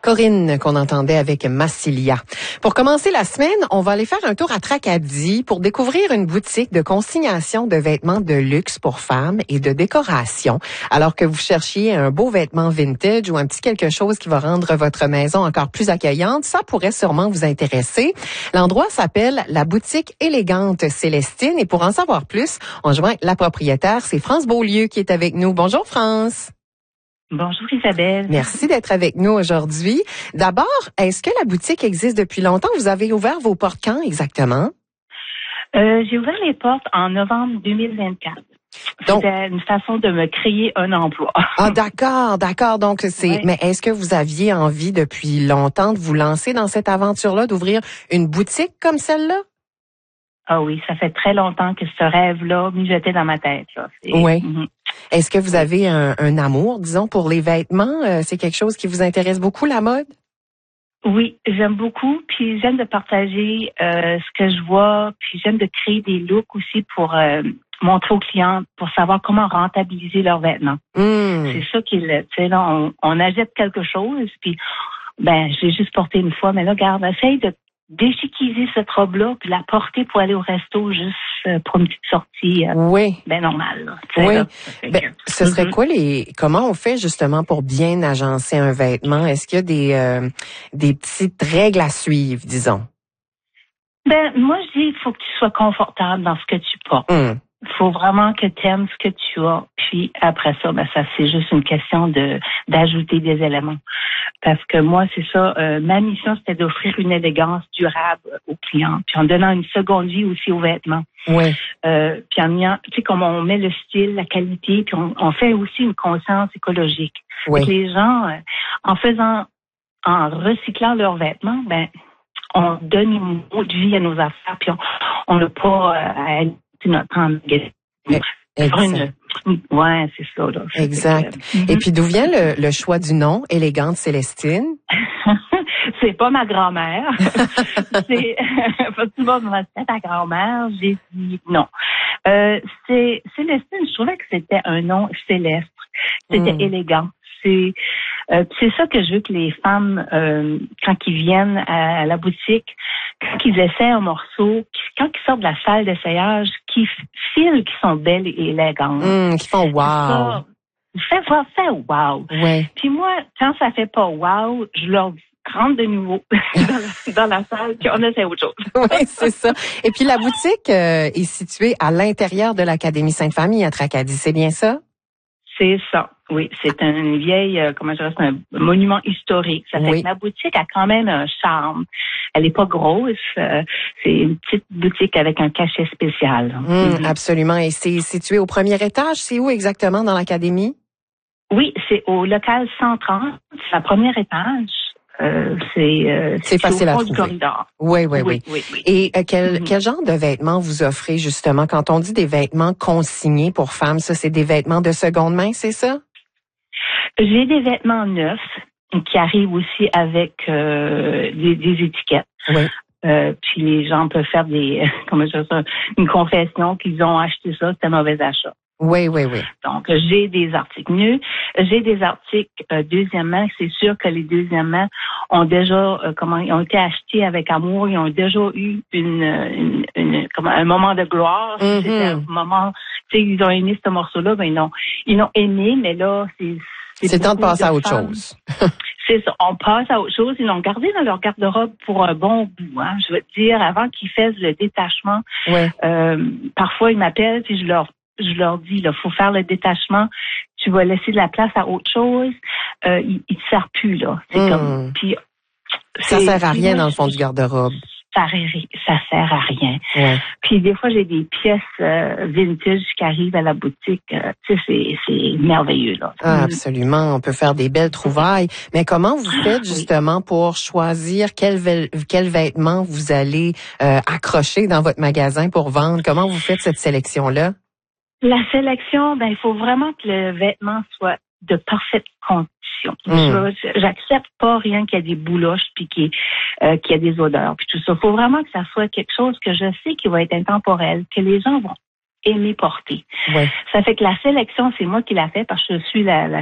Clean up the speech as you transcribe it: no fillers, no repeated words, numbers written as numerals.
Corinne qu'on entendait avec Massilia. Pour commencer la semaine, on va aller faire un tour à Tracadie pour découvrir une boutique de consignation de vêtements de luxe pour femmes et de décoration. Alors que vous cherchiez un beau vêtement vintage ou un petit quelque chose qui va rendre votre maison encore plus accueillante, ça pourrait sûrement vous intéresser. L'endroit s'appelle la boutique élégante Célestine et pour en savoir plus, on joint la propriétaire, c'est France Beaulieu qui est avec nous. Bonjour France. Bonjour Isabelle. Merci d'être avec nous aujourd'hui. D'abord, est-ce que la boutique existe depuis longtemps? Vous avez ouvert vos portes quand exactement? J'ai ouvert les portes en novembre 2024. Donc, c'était une façon de me créer un emploi. Ah d'accord. Donc c'est. Oui. Mais est-ce que vous aviez envie depuis longtemps de vous lancer dans cette aventure-là, d'ouvrir une boutique comme celle-là? Ah oui, ça fait très longtemps que ce rêve-là mijotait dans ma tête. Là. Oui. Est-ce que vous avez un amour, disons, pour les vêtements? C'est quelque chose qui vous intéresse beaucoup, la mode? Oui, j'aime beaucoup, puis j'aime de partager ce que je vois, puis j'aime de créer des looks aussi pour montrer aux clients, pour savoir comment rentabiliser leurs vêtements. C'est ça qui est, tu sais, là, on achète quelque chose, puis j'ai juste porté une fois, mais là, regarde, essaye de déchiquiser cette robe-là, puis la porter pour aller au resto juste pour une petite sortie normale. Là, oui. Là, ce serait quoi comment on fait justement pour bien agencer un vêtement? Est-ce qu'il y a des petites règles à suivre, disons? Moi, je dis, il faut que tu sois confortable dans ce que tu portes. Il faut vraiment que tu aimes ce que tu as. Puis après ça, ça c'est juste une question d'ajouter des éléments. Parce que moi, c'est ça, ma mission, c'était d'offrir une élégance durable aux clients. Puis en donnant une seconde vie aussi aux vêtements. Oui. Puis en ayant, tu sais, comme on met le style, la qualité, puis on fait aussi une conscience écologique. Oui. Les gens, en recyclant leurs vêtements, on donne une autre vie à nos affaires, puis on n'a pas à notre temps de ouais, c'est ça, là. Exact. Et puis, d'où vient le choix du nom, Élégante Célestine? C'est pas ma grand-mère. C'est, parce que tout le monde me dit, ta grand-mère. J'ai dit non. C'est Célestine, je trouvais que c'était un nom céleste. C'était élégant. C'est ça que je veux que les femmes, quand ils viennent à la boutique, quand ils essaient un morceau, quand ils sortent de la salle d'essayage, qu'ils filent qu'ils sont belles et élégantes. Qui font wow. Fait wow. Ouais. Puis moi, quand ça fait pas wow, je leur dis, rentre de nouveau dans la salle, puis on essaie autre chose. Oui, c'est ça. Et puis la boutique est située à l'intérieur de l'Académie Sainte-Famille à Tracadie, c'est bien ça? C'est ça, oui. C'est une vieille, c'est un monument historique. Ça fait que ma boutique a quand même un charme. Elle est pas grosse. C'est une petite boutique avec un cachet spécial. Absolument. Et c'est situé au premier étage. C'est où exactement dans l'académie? Oui, c'est au local 130. C'est le premier étage. C'est facile à trouver. Oui. Et quel genre de vêtements vous offrez justement? Quand on dit des vêtements consignés pour femmes, ça c'est des vêtements de seconde main, c'est ça? J'ai des vêtements neufs qui arrivent aussi avec des étiquettes. Oui. Puis les gens peuvent faire une confession qu'ils ont acheté ça, c'était un mauvais achat. Oui. Donc, j'ai des articles nus. J'ai des articles deuxième main. C'est sûr que les deuxième main ont déjà, ils ont été achetés avec amour. Ils ont déjà eu un moment de gloire. C'était un moment, tu sais, ils ont aimé ce morceau-là. Ils l'ont aimé, mais là, c'est temps de passer à autre chose. C'est ça. On passe à autre chose. Ils l'ont gardé dans leur garde-robe pour un bon bout. Hein. Je veux te dire, avant qu'ils fassent le détachement, parfois ils m'appellent puis je leur dis, il faut faire le détachement. Tu vas laisser de la place à autre chose. Il te sert plus là. C'est comme. Puis ça sert à rien dans le fond du garde-robe. Ça sert à rien. Ouais. Puis des fois j'ai des pièces vintage qui arrivent à la boutique. Tu sais, c'est merveilleux là. Absolument. On peut faire des belles trouvailles. Mais comment vous faites justement pour choisir quel vêtements vous allez accrocher dans votre magasin pour vendre? Comment vous faites cette sélection-là? La sélection, il faut vraiment que le vêtement soit de parfaite condition. J'accepte pas rien qui a des bouloches puis qui a des odeurs puis tout ça. Il faut vraiment que ça soit quelque chose que je sais qui va être intemporel, que les gens vont aimer porter. Ouais. Ça fait que la sélection, c'est moi qui la fais parce que je suis la